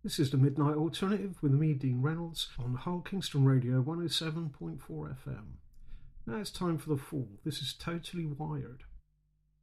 This is the Midnight Alternative with me, Dean Reynolds, on Hull Kingston Radio 107.4 FM. Now it's time for The Fall. This is Totally Wired.